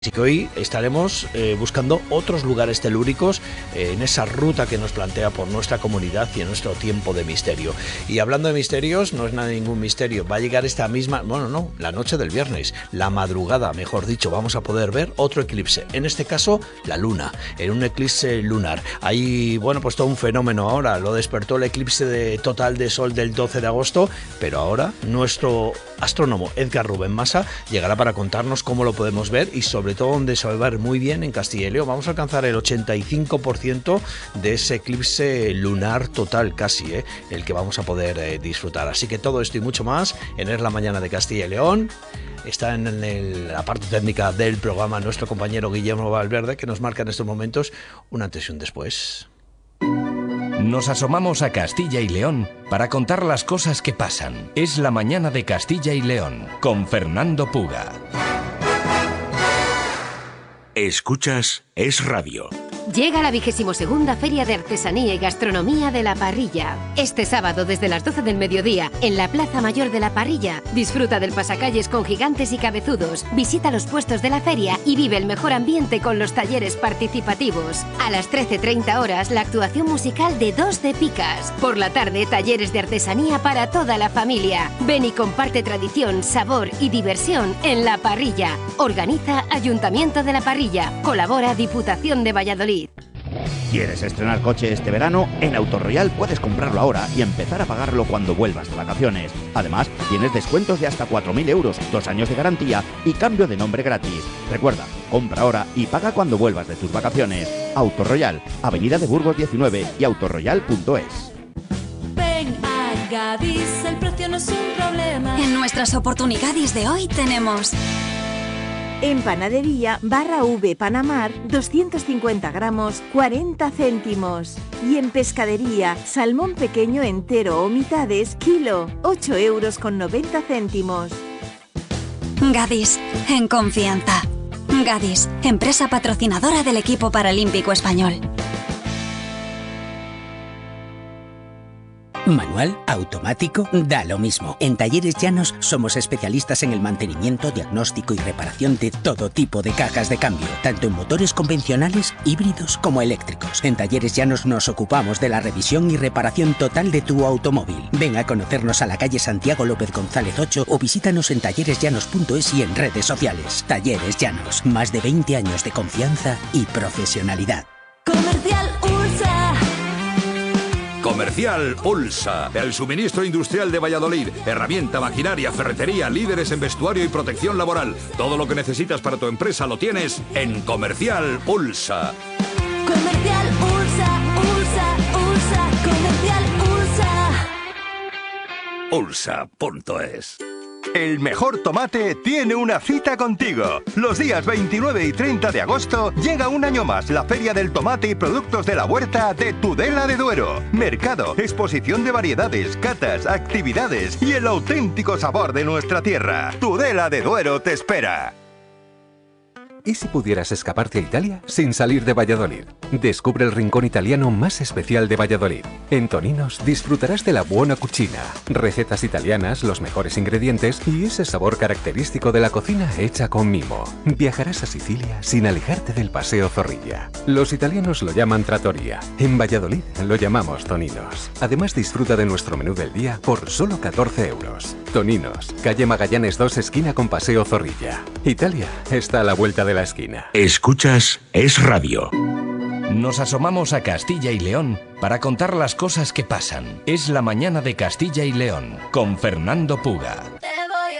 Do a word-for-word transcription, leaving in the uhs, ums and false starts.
Así que hoy estaremos eh, buscando otros lugares telúricos eh, en esa ruta que nos plantea por nuestra comunidad y en nuestro tiempo de misterio. Y hablando de misterios, no es nada ningún misterio. Va a llegar esta misma, bueno, no, la noche del viernes, la madrugada, mejor dicho, vamos a poder ver otro eclipse. En este caso, la luna, en un eclipse lunar. Hay, bueno, pues todo un fenómeno ahora. Lo despertó el eclipse de, total de sol del doce de agosto, pero ahora nuestro astrónomo Edgar Rubén Massa llegará para contarnos cómo lo podemos ver y sobre todo donde se va a ver muy bien en Castilla y León. Vamos a alcanzar el ochenta y cinco por ciento de ese eclipse lunar total casi, ¿eh? el que vamos a poder eh, disfrutar. Así que todo esto y mucho más en Es la Mañana de Castilla y León. Está en el, la parte técnica del programa nuestro compañero Guillermo Valverde, que nos marca en estos momentos un antes y un después. Nos asomamos a Castilla y León para contar las cosas que pasan. Es la Mañana de Castilla y León, con Fernando Puga. Escuchas Es Radio. Llega la vigésimo segunda Feria de Artesanía y Gastronomía de La Parrilla. Este sábado desde las doce del mediodía, en la Plaza Mayor de La Parrilla, disfruta del pasacalles con gigantes y cabezudos, visita los puestos de la feria y vive el mejor ambiente con los talleres participativos. A las trece treinta horas, la actuación musical de Dos de Picas. Por la tarde, talleres de artesanía para toda la familia. Ven y comparte tradición, sabor y diversión en La Parrilla. Organiza Ayuntamiento de La Parrilla. Colabora Diputación de Valladolid. ¿Quieres estrenar coche este verano? En Autoroyal puedes comprarlo ahora y empezar a pagarlo cuando vuelvas de vacaciones. Además, tienes descuentos de hasta cuatro mil euros, dos años de garantía y cambio de nombre gratis. Recuerda, compra ahora y paga cuando vuelvas de tus vacaciones. Autoroyal, Avenida de Burgos diecinueve y autoroyal punto es. Ven a Gadis, el precio no es un problema. En nuestras oportunidades de hoy tenemos... En panadería, barra V Panamar, doscientos cincuenta gramos, cuarenta céntimos. Y en pescadería, salmón pequeño entero o mitades, kilo, ocho euros con noventa céntimos. Gadis, en confianza. Gadis, empresa patrocinadora del equipo paralímpico español. Manual, automático, da lo mismo. En Talleres Llanos somos especialistas en el mantenimiento, diagnóstico y reparación de todo tipo de cajas de cambio, tanto en motores convencionales, híbridos como eléctricos. En Talleres Llanos nos ocupamos de la revisión y reparación total de tu automóvil. Ven a conocernos a la calle Santiago López González ocho o visítanos en talleres llanos punto es y en redes sociales. Talleres Llanos, más de veinte años de confianza y profesionalidad. Comercial Ursa. Comercial Ulsa, el suministro industrial de Valladolid. Herramienta, maquinaria, ferretería, líderes en vestuario y protección laboral. Todo lo que necesitas para tu empresa lo tienes en Comercial Ulsa. Comercial Ursa, Ursa, Ursa, Comercial Ursa. Ulsa punto es. El mejor tomate tiene una cita contigo. Los días veintinueve y treinta de agosto llega un año más la Feria del Tomate y Productos de la Huerta de Tudela de Duero. Mercado, exposición de variedades, catas, actividades y el auténtico sabor de nuestra tierra. Tudela de Duero te espera. ¿Y si pudieras escaparte a Italia sin salir de Valladolid? Descubre el rincón italiano más especial de Valladolid. En Toninos disfrutarás de la buona cucina, recetas italianas, los mejores ingredientes y ese sabor característico de la cocina hecha con mimo. Viajarás a Sicilia sin alejarte del Paseo Zorrilla. Los italianos lo llaman trattoria. En Valladolid lo llamamos Toninos. Además disfruta de nuestro menú del día por solo catorce euros. Toninos, calle Magallanes dos, esquina con Paseo Zorrilla. Italia está a la vuelta de la esquina. Escuchas Es Radio. Nos asomamos a Castilla y León para contar las cosas que pasan. Es la Mañana de Castilla y León, con Fernando Puga.